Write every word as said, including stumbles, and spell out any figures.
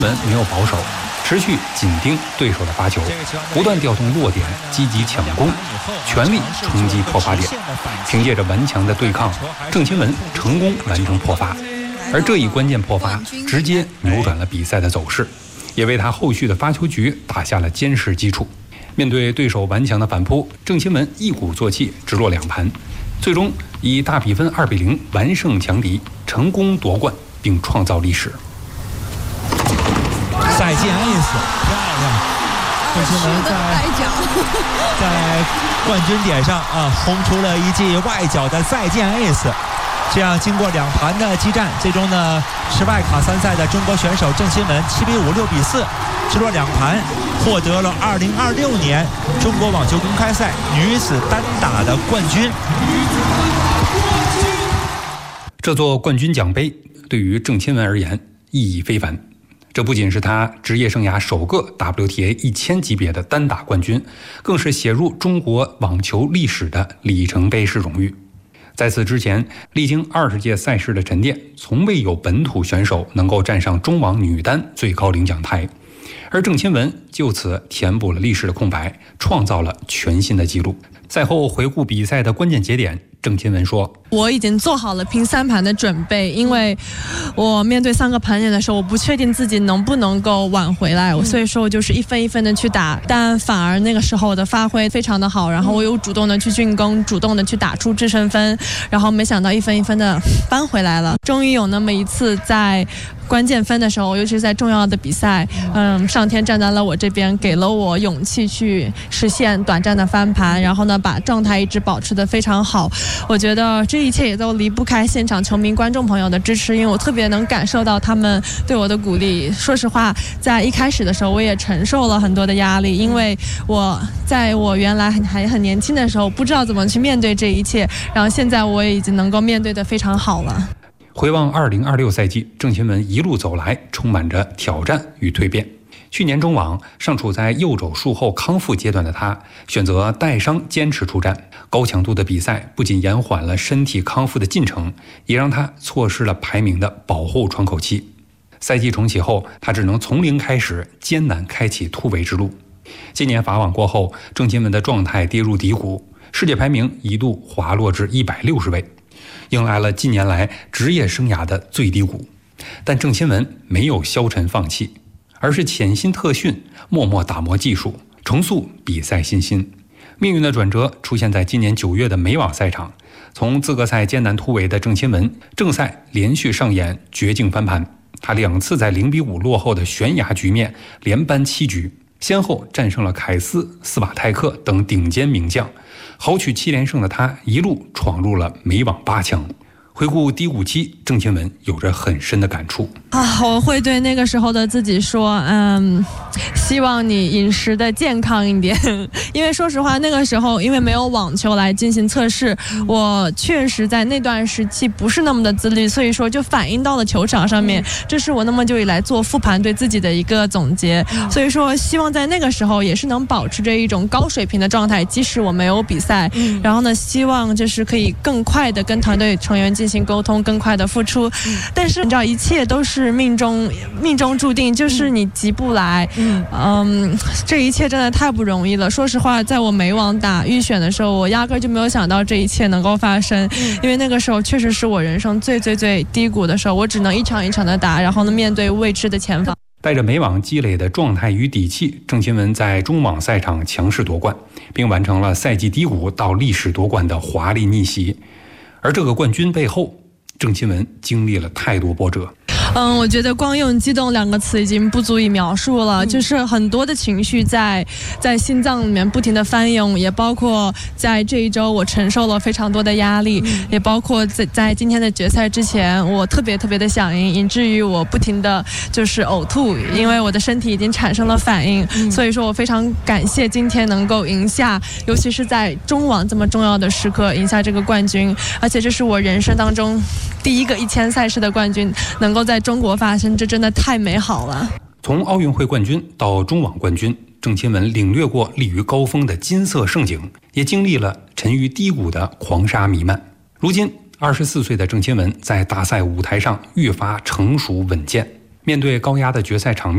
文没有保守，持续紧盯对手的发球，不断调动落点，积极抢攻，全力冲击破发点。凭借着顽强的对抗，郑钦文成功完成破发，而这一关键破发直接扭转了比赛的走势，也为他后续的发球局打下了坚实基础。面对对手顽强的反扑，郑钦文一鼓作气，直落两盘，最终以大比分二比零完胜强敌，成功夺冠并创造历史。 再见 ace， 漂亮！郑钦文在在冠军点上啊轰出了一记外脚的再见 ace。这样经过两盘的激战，最终呢是外卡参赛的中国选手郑钦文七比五、六比四直落两盘，获得了二零二六年中国网球公开赛女子单打的冠军。 这座冠军奖杯对于郑钦文而言意义非凡。这不仅是他职业生涯首个 W T A 一千级别的单打冠军，更是写入中国网球历史的里程碑式荣誉。在此之前，历经二十届赛事的沉淀，从未有本土选手能够站上中网女单最高领奖台，而郑钦文就此填补了历史的空白，创造了全新的纪录。赛后回顾比赛的关键节点，郑钦文说：“ 我已经做好了拼三盘的准备，因为我面对三个盘点的时候，我不确定自己能不能够挽回来，所以说我就是一分一分的去打，但反而那个时候我的发挥非常的好，然后我有主动的去进攻，主动的去打出制胜分，然后没想到一分一分的扳回来了。终于有那么一次在关键分的时候，尤其是在重要的比赛，嗯，上天站在了我这边，给了我勇气去实现短暂的翻盘，然后呢，把状态一直保持得非常好。我觉得这一切也都离不开现场球迷、观众朋友的支持，因为我特别能感受到他们对我的鼓励。说实话，在一开始的时候，我也承受了很多的压力，因为我在我原来还很年轻的时候，不知道怎么去面对这一切，然后现在我也已经能够面对得非常好了。 回望二零二六赛季，郑钦文一路走来，充满着挑战与蜕变。去年中网尚处在右肘术后康复阶段的他，选择带伤坚持出战。高强度的比赛不仅延缓了身体康复的进程，也让他错失了排名的保护窗口期。赛季重启后，他只能从零开始，艰难开启突围之路。今年法网过后，郑钦文的状态跌入低谷，世界排名一度滑落至一百六十位。迎来了近年来职业生涯的最低谷，但郑钦文没有消沉放弃，而是潜心特训，默默打磨技术，重塑比赛信心。命运的转折出现在今年九月的美网赛场，从资格赛艰难突围的郑钦文，正赛连续上演绝境翻盘，他两次在零比五落后的悬崖局面连扳七局，先后战胜了凯斯、斯瓦泰克等顶尖名将。豪取七连胜的他一路闯入了美网八强。回顾低谷期，郑钦文有着很深的感触啊！我会对那个时候的自己说，嗯，希望你饮食的健康一点，因为说实话，那个时候因为没有网球来进行测试，我确实在那段时期不是那么的自律，所以说就反映到了球场上面。这是我那么久以来做复盘对自己的一个总结，所以说希望在那个时候也是能保持着一种高水平的状态，即使我没有比赛，然后呢，希望就是可以更快的跟团队成员进行沟通，更快的付出。但是你知道，一切都是命中命中注定，就是你急不来。嗯, 嗯，这一切真的太不容易了。说实话，在我美网打预选的时候，我压根就没有想到这一切能够发生，因为那个时候确实是我人生最最最低谷的时候，我只能一场一场的打，然后呢，面对未知的前方。 带着美网积累的状态与底气，郑钦文在中网赛场强势夺冠，并完成了赛季低谷到历史夺冠的华丽逆袭。而这个冠军背后，郑钦文经历了太多波折。 嗯，我觉得光用激动两个词已经不足以描述了，就是很多的情绪在在心脏里面不停的翻涌，也包括在这一周我承受了非常多的压力，也包括在在今天的决赛之前，我特别特别的想赢，以至于我不停的就是呕吐，因为我的身体已经产生了反应。所以说我非常感谢今天能够赢下，尤其是在中网这么重要的时刻赢下这个冠军，而且这是我人生当中第一个一千赛事的冠军，能够在中国发生，这真的太美好了。 从奥运会冠军到中网冠军，郑钦文领略过立于高峰的金色盛景，也经历了沉于低谷的狂沙弥漫。如今二十四岁的郑钦文在大赛舞台上愈发成熟稳健，面对高压的决赛场面